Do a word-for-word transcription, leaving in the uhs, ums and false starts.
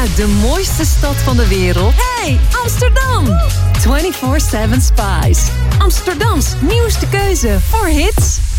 uit de mooiste stad van de wereld. Hey, Amsterdam! vierentwintig zeven Spice. Amsterdams nieuwste keuze voor hits.